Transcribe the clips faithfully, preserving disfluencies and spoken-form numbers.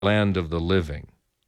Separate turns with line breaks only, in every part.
land of the living.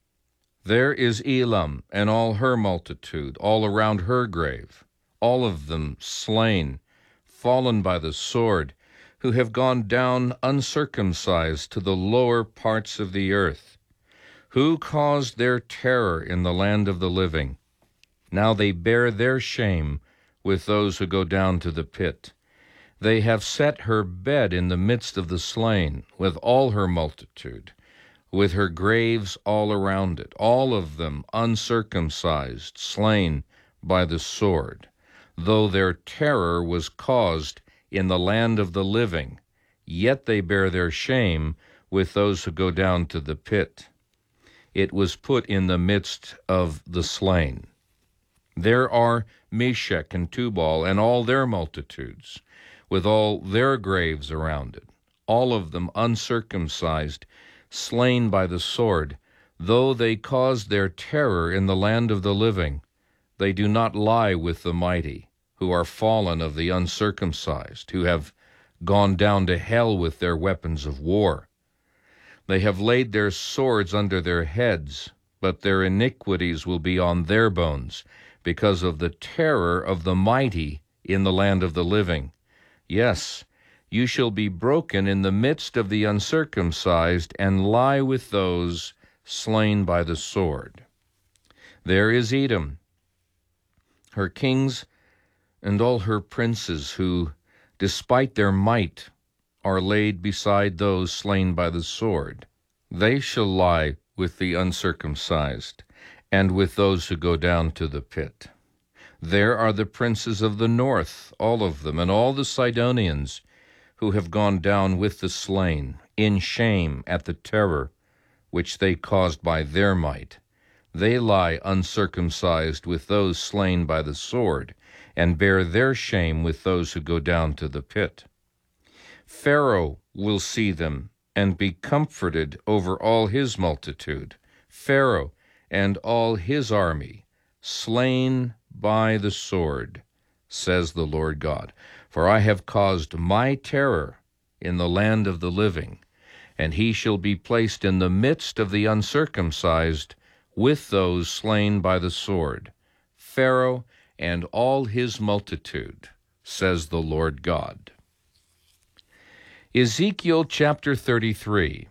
There is Elam and all her multitude, all around her grave, all of them slain, fallen by the sword, who have gone down uncircumcised to the lower parts of the earth, who caused their terror in the land of the living. Now they bear their shame with those who go down to the pit. They have set her bed in the midst of the slain, with all her multitude, with her graves all around it, all of them uncircumcised, slain by the sword, though their terror was caused in the land of the living, yet they bear their shame with those who go down to the pit. It was put in the midst of the slain. There are Meshech and Tubal and all their multitudes, with all their graves around it, all of them uncircumcised, slain by the sword, though they caused their terror in the land of the living. They do not lie with the mighty, who are fallen of the uncircumcised, who have gone down to hell with their weapons of war. They have laid their swords under their heads, but their iniquities will be on their bones, because of the terror of the mighty in the land of the living. Yes, you shall be broken in the midst of the uncircumcised, and lie with those slain by the sword. There is Edom, her kings and all her princes, who, despite their might, are laid beside those slain by the sword. They shall lie with the uncircumcised, and with those who go down to the pit. There are the princes of the north, all of them, and all the Sidonians, who have gone down with the slain, in shame at the terror which they caused by their might. They lie uncircumcised with those slain by the sword, and bear their shame with those who go down to the pit. Pharaoh will see them, and be comforted over all his multitude, Pharaoh and all his army, slain by the sword, says the Lord God. For I have caused my terror in the land of the living, and he shall be placed in the midst of the uncircumcised with those slain by the sword, Pharaoh and all his multitude, says the Lord God. Ezekiel chapter thirty-three.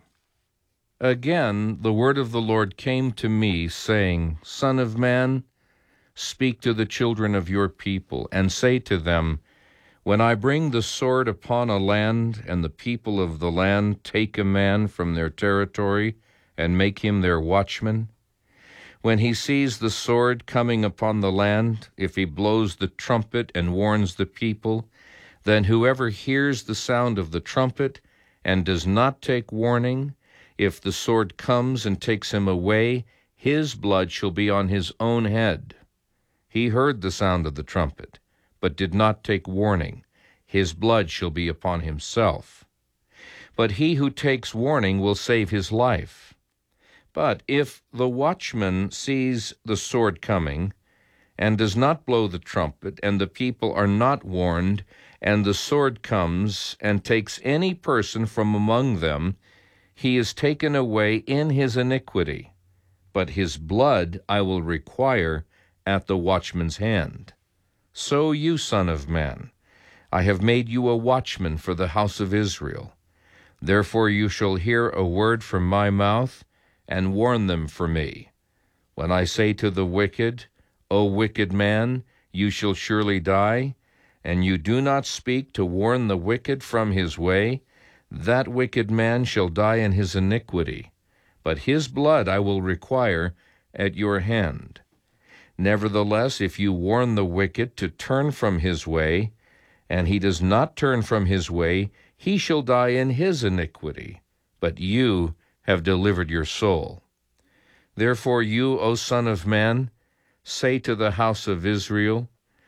Again the word of the Lord came to me, saying, Son of man, speak to the children of your people, and say to them, When I bring the sword upon a land, and the people of the land take a man from their territory, and make him their watchman, when he sees the sword coming upon the land, if he blows the trumpet and warns the people, then whoever hears the sound of the trumpet and does not take warning, if the sword comes and takes him away, his blood shall be on his own head. He heard the sound of the trumpet, but did not take warning. His blood shall be upon himself. But he who takes warning will save his life. But if the watchman sees the sword coming, and does not blow the trumpet, and the people are not warned, and the sword comes and takes any person from among them, he is taken away in his iniquity, but his blood I will require at the watchman's hand. So you, son of man, I have made you a watchman for the house of Israel. Therefore you shall hear a word from my mouth, and warn them for me. When I say to the wicked, O wicked man, you shall surely die, and you do not speak to warn the wicked from his way, that wicked man shall die in his iniquity, but his blood I will require at your hand. Nevertheless, if you warn the wicked to turn from his way, and he does not turn from his way, he shall die in his iniquity, but you have delivered your soul. Therefore you, O Son of man, say to the house of Israel,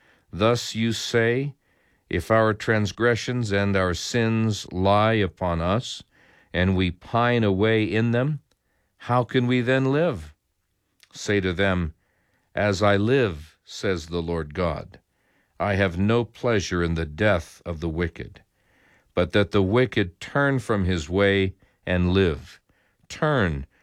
Thus you say, If our transgressions and our sins lie upon us, and we pine away in them, how can we then live? Say to them, As I live, says the Lord God, I have no pleasure in the death of the wicked, but that the wicked turn from his way and live. Turn